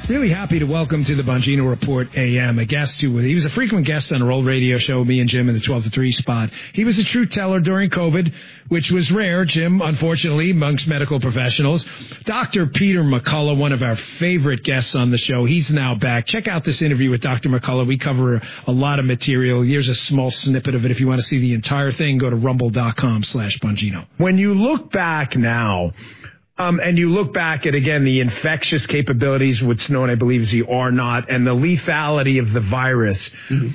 Really happy to welcome to the Bongino Report AM a guest who he was a frequent guest on our old radio show, me and Jim in the 12 to 3 spot. He was a truth teller during COVID, which was rare, Jim, unfortunately, amongst medical professionals. Dr. Peter McCullough, one of our favorite guests on the show, he's now back. Check out this interview with Dr. McCullough. We cover a lot of material. Here's a small snippet of it. If you want to see the entire thing, go to rumble.com/Bongino. When you look back now, and you look back at, again, the infectious capabilities, what's known, I believe, as the R0, and the lethality of the virus. Mm-hmm.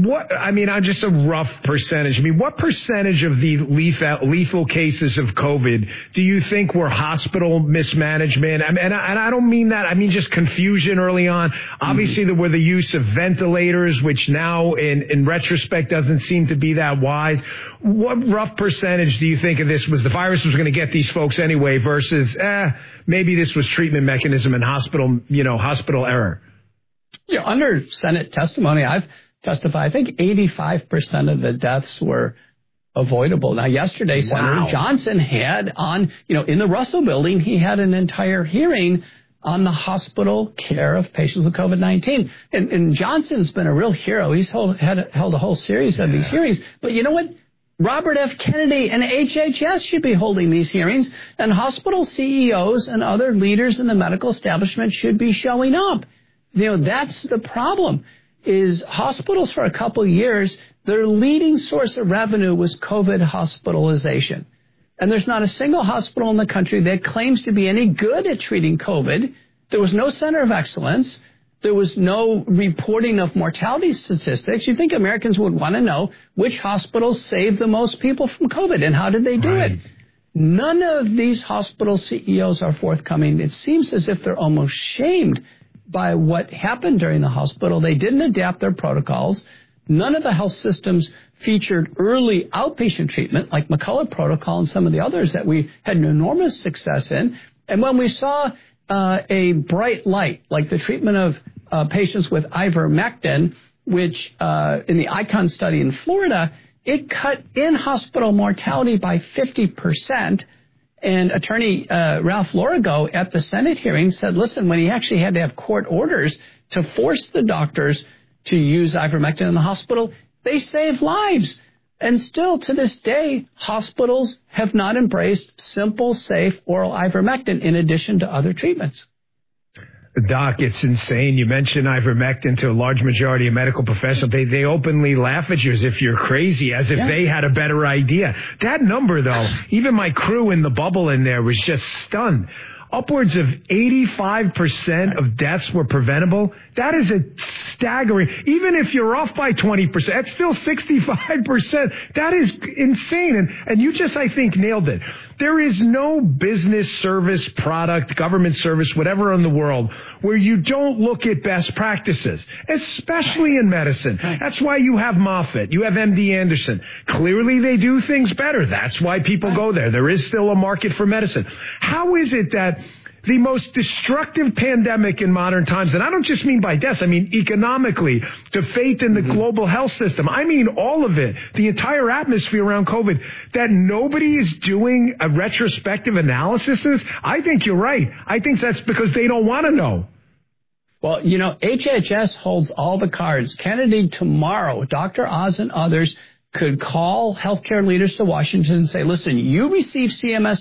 Just a rough percentage. What percentage of the lethal cases of COVID do you think were hospital mismanagement? And I don't mean that. I mean just confusion early on. Obviously, there were the use of ventilators, which now, in retrospect, doesn't seem to be that wise. What rough percentage do you think of this was the virus was going to get these folks anyway versus maybe this was treatment mechanism and hospital error? Yeah, under Senate testimony, I've testified, I think 85% of the deaths were avoidable. Now, yesterday, Senator Johnson had in the Russell Building, he had an entire hearing on the hospital care of patients with COVID-19. And Johnson's been a real hero. He's held a whole series of these hearings. But you know what? Robert F. Kennedy and HHS should be holding these hearings, and hospital CEOs and other leaders in the medical establishment should be showing up. That's the problem. Is hospitals for a couple of years, their leading source of revenue was COVID hospitalization. And there's not a single hospital in the country that claims to be any good at treating COVID. There was no center of excellence. There was no reporting of mortality statistics. You think Americans would want to know which hospitals saved the most people from COVID and how did they do it? None of these hospital CEOs are forthcoming. It seems as if they're almost shamed by what happened during the hospital. They didn't adapt their protocols. None of the health systems featured early outpatient treatment like McCullough Protocol and some of the others that we had an enormous success in. And when we saw a bright light, like the treatment of patients with ivermectin, which in the ICON study in Florida, it cut in-hospital mortality by 50%. And Attorney Ralph Lorigo at the Senate hearing said, listen, when he actually had to have court orders to force the doctors to use ivermectin in the hospital, they saved lives. And still to this day, hospitals have not embraced simple, safe oral ivermectin in addition to other treatments. Doc, it's insane. You mentioned ivermectin to a large majority of medical professionals. They openly laugh at you as if you're crazy, as if they had a better idea. That number, though, even my crew in the bubble in there was just stunned. Upwards of 85% of deaths were preventable. That is a staggering, even if you're off by 20%, that's still 65%. That is insane. And you just, I think, nailed it. There is no business, service, product, government service, whatever in the world, where you don't look at best practices, especially in medicine. That's why you have Moffitt, you have MD Anderson. Clearly they do things better. That's why people go there. There is still a market for medicine. How is it that the most destructive pandemic in modern times, and I don't just mean by deaths, I mean economically, to faith in the global health system, I mean all of it, the entire atmosphere around COVID, that nobody is doing a retrospective analysis? I think you're right. I think that's because they don't want to know. Well, HHS holds all the cards. Kennedy tomorrow, Dr. Oz and others could call healthcare leaders to Washington and say, listen, you receive CMS